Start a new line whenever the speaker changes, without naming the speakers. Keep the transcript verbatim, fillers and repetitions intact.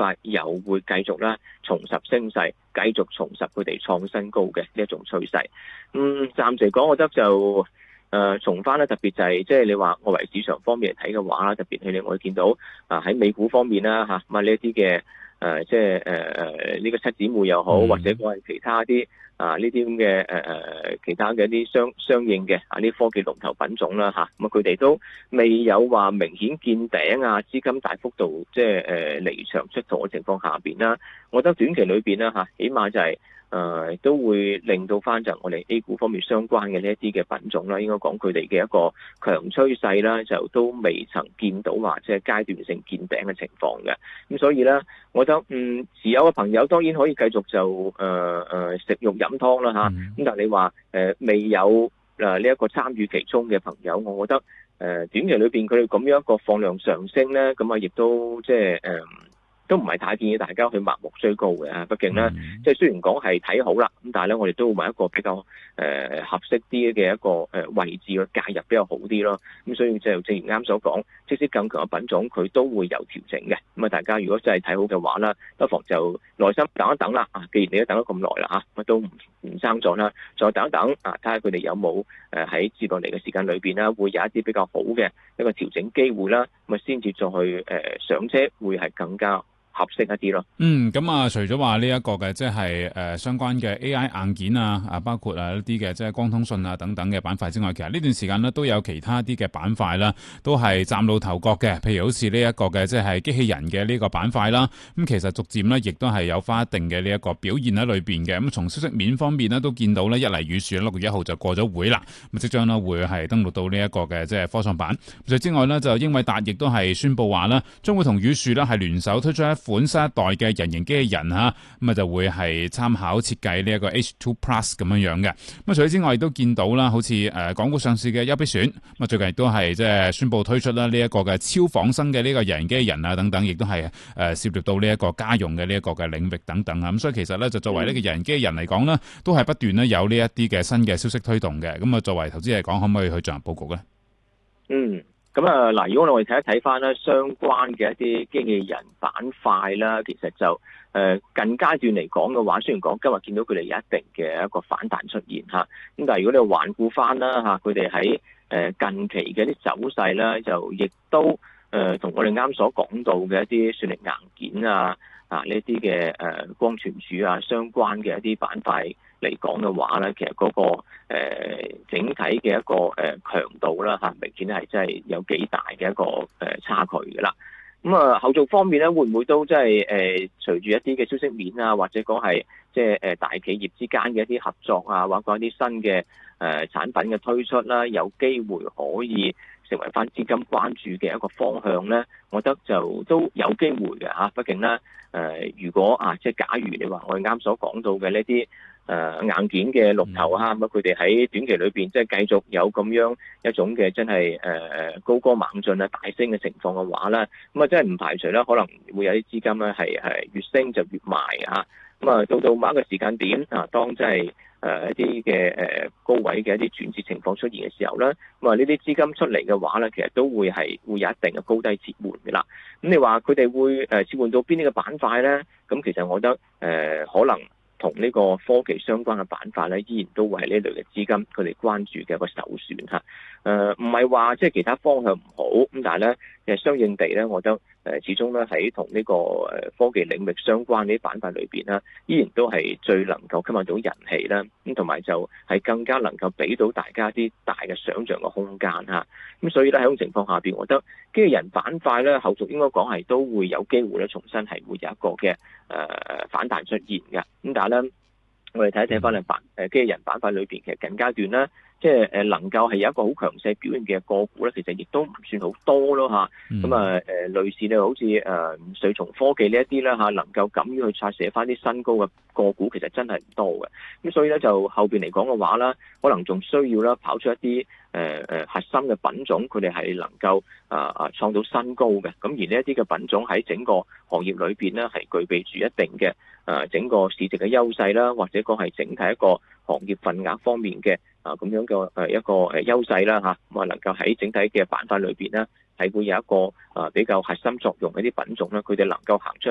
塊又會繼續啦重拾升勢，繼續重拾佢哋創新高嘅呢一種趨勢。嗯，暫時嚟講，我覺得就。誒、呃、從翻咧，特別就係、是、即係你話外圍市場方面嚟睇嘅話啦，特別係你我哋見到啊喺美股方面啦嚇，咁啊呢一啲嘅誒即係誒誒呢個七姊妹又好，或者講係其他啲啊呢啲咁嘅誒誒其他嘅一啲相相應嘅啊呢科技龍頭品種啦嚇，咁啊佢哋都未有話明顯見頂啊，資金大幅度即係誒離場出逃嘅情況下邊啦，我覺得短期裏邊啦嚇，起碼就係、是。誒、呃、都會令到翻就我哋 A 股方面相關嘅呢一啲嘅品種啦，應該講佢哋嘅一個強趨勢啦，就都未曾見到話即係階段性見頂嘅情況嘅。咁所以咧，我覺得嗯持有嘅朋友當然可以繼續就誒誒、呃、食肉飲湯啦嚇。咁、嗯、但係你話誒、呃、未有誒呢一個參與其中嘅朋友，我覺得誒、呃、短期裏邊佢哋咁樣一個放量上升咧，咁啊亦都即係誒。呃都唔係太建議大家去盲目追高嘅，畢竟咧，即係雖然講係睇好啦，咁但係咧，我哋都會揾一個比較誒、呃、合適啲嘅一個誒位置去介入比較好啲咯。咁所以就正如啱所講，即使更強嘅品種，佢都會有調整嘅。咁啊，大家如果真係睇好嘅話啦，不妨就耐心等一等啦。啊，既然你都等咗咁耐啦嚇，乜都唔唔爭咗啦，再等一等啊，睇下佢哋有冇誒喺接落嚟嘅時間裏邊啦，會有一啲比較好嘅一個調整機會啦，咁啊先至再去誒、呃、上車，會係更加合適一啲咯。
嗯，咁啊，除咗話呢一個嘅即係誒相關嘅 A I 硬件啊，啊包括啊一啲嘅即係光通訊啊等等嘅板塊之外，其實呢段時間呢都有其他啲嘅板塊啦，都係嶄露頭角嘅。譬如好似呢一個嘅即係機器人嘅呢個板塊啦，咁其實逐漸呢亦都係有翻一定嘅呢一個表現喺裏邊嘅。咁從消息面方面呢，都見到呢一嚟宇樹六月一號就過咗會啦，咁即將呢會係登陸到呢一個嘅即係科創板。除之外呢，就英偉達亦都係宣布話呢將會同宇樹呢係聯手推出一款新一代嘅人形機器人吓，咁啊就會係參考設計呢一個 H 二 Plus 咁樣樣嘅。咁啊除此之外亦都見到啦，好似誒港股上市嘅優必選，咁啊最近亦都係即係宣布推出啦呢一個嘅超仿生嘅呢個人形機器人啊等等，亦都係誒涉獵到呢一個家用嘅呢一個嘅領域等等啊。咁所以其實咧就作為呢個人形機器人嚟講咧，都係不斷咧有呢一啲嘅新嘅消息推動嘅。咁啊作為投資嚟講，可唔可以去進行佈局咧？
嗯。咁啊，嗱，如果我哋睇一睇翻咧相關嘅一啲機器人板塊啦，其實就誒近階段嚟講嘅話，雖然講今日見到佢哋有一定嘅一個反彈出現嚇，咁但係如果你環顧翻啦嚇，佢哋喺誒近期嘅啲走勢咧，就亦都誒同我哋啱所講到嘅一啲算力硬件啊啊呢啲嘅誒光存儲啊相關嘅一啲板塊嚟講嘅話咧，其實嗰、那個、呃、整體嘅一個誒、呃、強度啦嚇，明顯係真係有幾大嘅一個誒、呃、差距嘅啦。咁啊後續方面咧，會唔會都即係誒隨住一啲嘅消息面啊，或者講係即係誒大企業之間嘅一啲合作啊，或者講一啲新嘅誒、呃、產品嘅推出啦，有機會可以成為翻資金關注嘅一個方向咧？我覺得就都有機會嘅嚇。畢竟咧誒、呃，如果啊即係假如你話我哋啱所講到嘅呢啲。誒、呃、硬件嘅龍頭啊，咁佢哋喺短期裏邊即係繼續有咁樣一種嘅真係誒誒高歌猛進啊大升嘅情況嘅話咧，咁啊真係唔排除咧可能會有啲資金咧係係越升就越賣啊，咁啊到到某一個時間點啊，當真係誒一啲嘅誒高位嘅一啲轉折情況出現嘅時候咧，咁啊呢啲資金出嚟嘅話咧，其實都會係會有一定嘅高低切換嘅啦。咁你話佢哋會誒切換到邊啲嘅板塊咧？咁其實我覺得誒、呃、可能。同呢個科技相關嘅板塊咧，依然都會係呢類嘅資金佢哋關注嘅一個首選嚇。誒唔係話即係其他方向唔好咁，但係咧誒相應地咧，我覺得誒始終咧喺同呢個誒科技領域相關呢啲板塊裏邊啦，依然都係最能夠吸引到人氣啦。咁同埋就係更加能夠俾到大家啲大嘅想像嘅空間嚇。咁所以咧喺種情況下邊，我覺得機器人板塊咧後續應該講係都會有機會咧重新係會有一個嘅誒、呃、反彈出現嘅。咁但係咧，我哋睇一睇翻嚟板誒機器人板塊裏邊，其實近階段咧，即係誒能夠係有一個好強勢表現嘅個股咧，其實亦都唔算好多咯嚇。咁啊誒類似咧，好似誒瑞松科技呢一啲咧嚇，能夠敢於去拆寫翻啲新高嘅個股，其實真係唔多嘅。咁所以咧就後邊嚟講嘅話啦，可能仲需要啦跑出一啲誒誒核心嘅品種，佢哋係能夠啊啊創到新高嘅。咁而呢一啲嘅品種喺整個行業裏邊咧，係具備住一定嘅誒、呃、整個市值嘅優勢啦，或者講係整體一個行業份額方面嘅啊咁樣嘅誒一個誒優勢啦嚇。咁啊能夠喺整體嘅板塊裏邊咧，係會有一個啊比較核心作用嘅啲品種咧，佢哋能夠行出